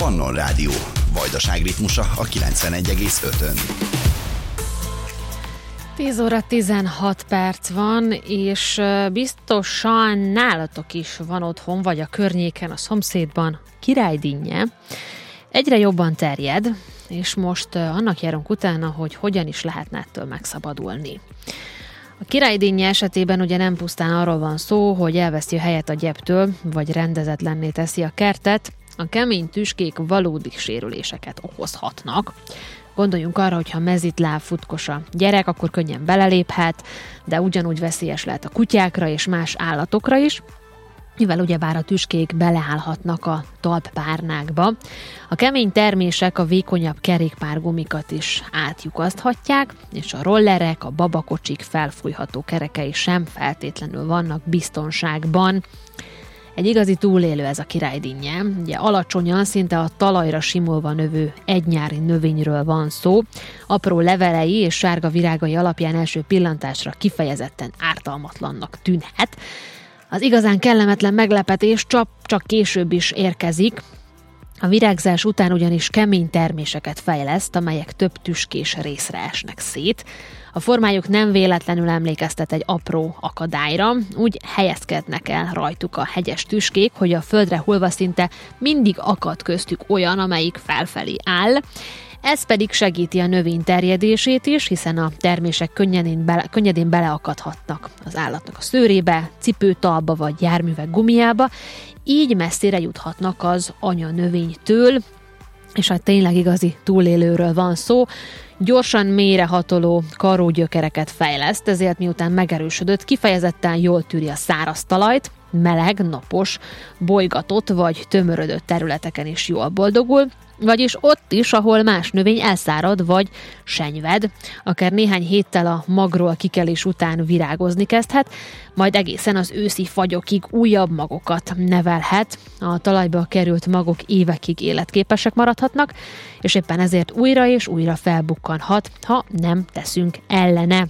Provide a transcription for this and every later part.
Mannon Rádió. Vajdaság ritmusa a 91,5-ön. 10 óra 16 perc van, és biztosan nálatok is van otthon, vagy a környéken, a szomszédban királydinnye. Egyre jobban terjed, és most annak járunk utána, hogy hogyan is lehetne ettől megszabadulni. A királydinnye esetében ugye nem pusztán arról van szó, hogy elveszi a helyet a gyeptől, vagy rendezetlenné teszi a kertet, a kemény tüskék valódi sérüléseket okozhatnak. Gondoljunk arra, hogyha mezitláb, futkos a gyerek, akkor könnyen beleléphet, de ugyanúgy veszélyes lehet a kutyákra és más állatokra is, mivel ugyebár a tüskék beleállhatnak a talppárnákba. A kemény termések a vékonyabb kerékpárgumikat is átlyukaszthatják, és a rollerek, a babakocsik felfújható kerekei sem feltétlenül vannak biztonságban. Egy igazi túlélő ez a királydinnye. Ugye alacsonyan, szinte a talajra simulva növő egynyári növényről van szó. Apró levelei és sárga virágai alapján első pillantásra kifejezetten ártalmatlannak tűnhet. Az igazán kellemetlen meglepetés csak később is érkezik. A virágzás után ugyanis kemény terméseket fejleszt, amelyek több tüskés részre esnek szét. A formájuk nem véletlenül emlékeztet egy apró akadályra, úgy helyezkednek el rajtuk a hegyes tüskék, hogy a földre hullva szinte mindig akad köztük olyan, amelyik felfelé áll. Ez pedig segíti a növény terjedését is, hiszen a termések könnyedén beleakadhatnak az állatnak a szőrébe, cipőtalba vagy járművek gumiába, így messzire juthatnak az anya növénytől, és hát tényleg igazi túlélőről van szó. Gyorsan mélyrehatoló karógyökereket fejleszt, ezért miután megerősödött, kifejezetten jól tűri a száraz talajt, meleg, napos, bolygatott vagy tömörödött területeken is jól boldogul, vagyis ott is, ahol más növény elszárad vagy senyved, akár néhány héttel a magról kikelés után virágozni kezdhet, majd egészen az őszi fagyokig újabb magokat nevelhet. A talajba került magok évekig életképesek maradhatnak, és éppen ezért újra és újra felbukkanhat, ha nem teszünk ellene.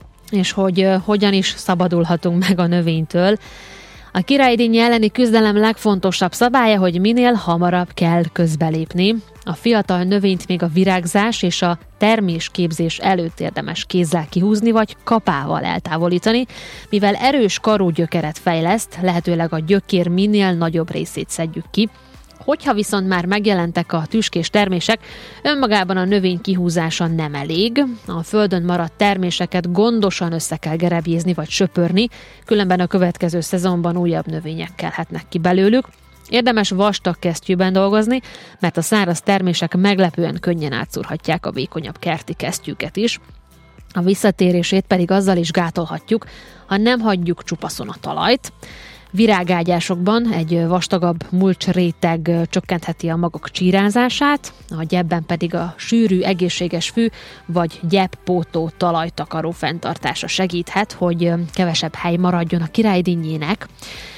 És hogy hogyan is szabadulhatunk meg a növénytől. A királydinnye elleni küzdelem legfontosabb szabálya, hogy minél hamarabb kell közbelépni. A fiatal növényt még a virágzás és a termésképzés előtt érdemes kézzel kihúzni vagy kapával eltávolítani, mivel erős karógyökeret fejleszt, lehetőleg a gyökér minél nagyobb részét szedjük ki. Hogyha viszont már megjelentek a tüskés termések, önmagában a növény kihúzása nem elég. A földön maradt terméseket gondosan össze kell gerebjézni vagy söpörni, különben a következő szezonban újabb növények kelhetnek ki belőlük. Érdemes vastag kesztyűben dolgozni, mert a száraz termések meglepően könnyen átszúrhatják a vékonyabb kerti kesztyűket is. A visszatérését pedig azzal is gátolhatjuk, ha nem hagyjuk csupaszon a talajt. Virágágyásokban egy vastagabb mulcsréteg csökkentheti a magok csírázását, a gyepben pedig a sűrű, egészséges fű vagy gyeppótó talajtakaró fenntartása segíthet, hogy kevesebb hely maradjon a királydinnjének,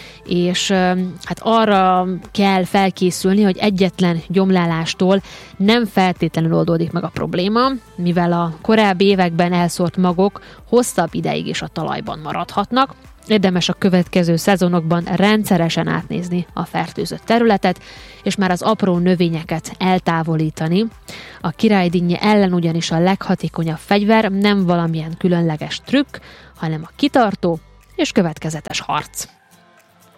és hát arra kell felkészülni, hogy egyetlen gyomlálástól nem feltétlenül oldódik meg a probléma, mivel a korábbi években elszórt magok hosszabb ideig is a talajban maradhatnak. Érdemes a következő szezonokban rendszeresen átnézni a fertőzött területet, és már az apró növényeket eltávolítani. A királydinnye ellen ugyanis a leghatékonyabb fegyver nem valamilyen különleges trükk, hanem a kitartó és következetes harc.